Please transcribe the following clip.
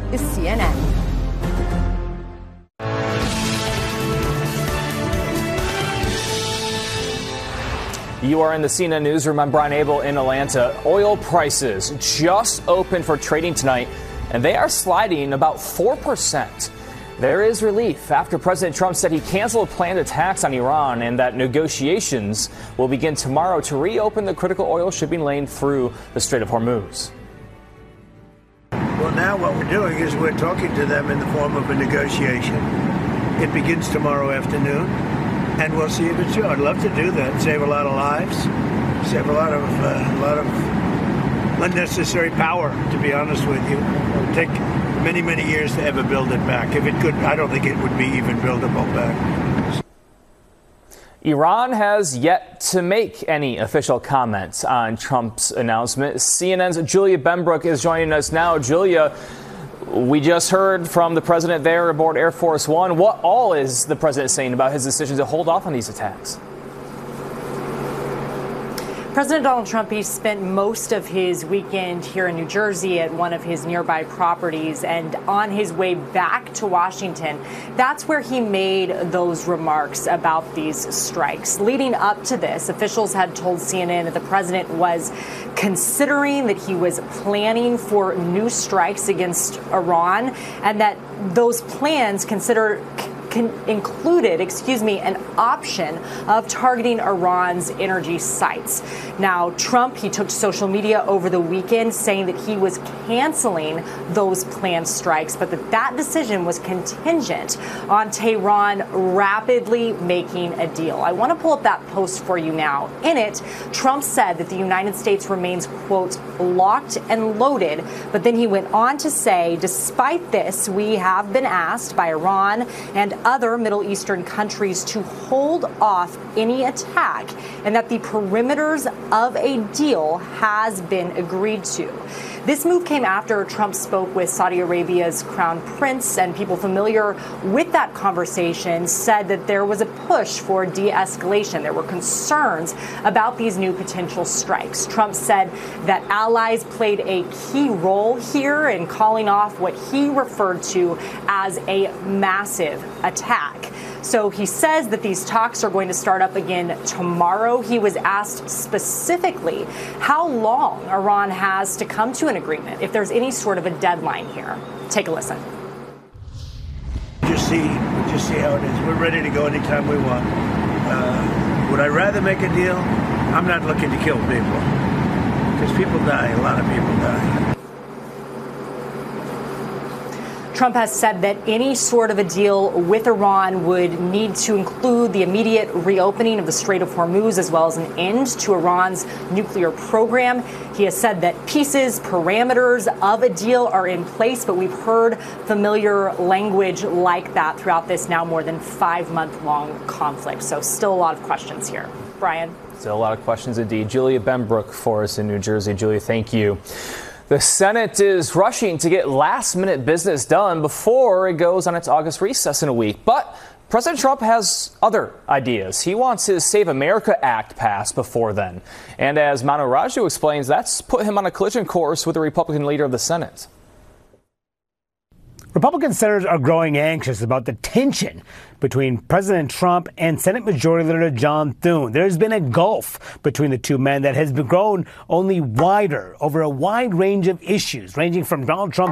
is CNN. You are in the CNN newsroom. I'm Brian Abel in Atlanta. Oil prices just opened for trading tonight, and they are sliding about 4%. There is relief after President Trump said he canceled planned attacks on Iran and that negotiations will begin tomorrow to reopen the critical oil shipping lane through the Strait of Hormuz. Well, now what we're doing is we're talking to them in the form of a negotiation. It begins tomorrow afternoon, and we'll see if it's true. I'd love to do that, save a lot of lives, save a lot of unnecessary power, to be honest with you. It would take many, many years to ever build it back. If it could, I don't think it would be even buildable back. Iran has yet to make any official comments on Trump's announcement. CNN's Julia Benbrook is joining us now. Julia, we just heard from the president there aboard Air Force One. What all is the president saying about his decision to hold off on these attacks? President Donald Trump, he spent most of his weekend here in New Jersey at one of his nearby properties, and on his way back to Washington, that's where he made those remarks about these strikes. Leading up to this, officials had told CNN that the president was considering, that he was planning for new strikes against Iran, and that those plans included an option of targeting Iran's energy sites. Now, Trump, he took to social media over the weekend saying that he was canceling those planned strikes, but that decision was contingent on Tehran rapidly making a deal. I want to pull up that post for you now. In it, Trump said that the United States remains, quote, locked and loaded, but then he went on to say, despite this, we have been asked by Iran and other Middle Eastern countries to hold off any attack, and that the perimeters of a deal has been agreed to. This move came after Trump spoke with Saudi Arabia's crown prince, and people familiar with that conversation said that there was a push for de-escalation. There were concerns about these new potential strikes. Trump said that allies played a key role here in calling off what he referred to as a massive attack. So he says that these talks are going to start up again tomorrow. He was asked specifically how long Iran has to come to an agreement, if there's any sort of a deadline here. Take a listen. Just see how it is. We're ready to go anytime we want. Would I rather make a deal? I'm not looking to kill people, because people die. A lot of people die. Trump has said that any sort of a deal with Iran would need to include the immediate reopening of the Strait of Hormuz, as well as an end to Iran's nuclear program. He has said that pieces, parameters of a deal are in place, but we've heard familiar language like that throughout this now more than 5-month-long conflict. So still a lot of questions here. Brian. Still a lot of questions indeed. Julia Benbrook for us in New Jersey. Julia, thank you. The Senate is rushing to get last-minute business done before it goes on its August recess in a week. But President Trump has other ideas. He wants his Save America Act passed before then. And as Manu Raju explains, that's put him on a collision course with the Republican leader of the Senate. Republican senators are growing anxious about the tension between President Trump and Senate Majority Leader John Thune. There's been a gulf between the two men that has grown only wider over a wide range of issues, ranging from Donald Trump